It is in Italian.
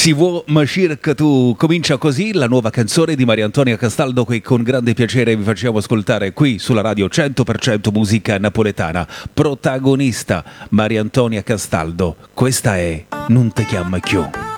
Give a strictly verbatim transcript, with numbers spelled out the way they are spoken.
Si vuò ma circa tu comincia così la nuova canzone di Maria Antonia Castaldo che con grande piacere vi facciamo ascoltare qui sulla radio cento per cento musica napoletana. Protagonista Maria Antonia Castaldo. Questa è Non te chiama più.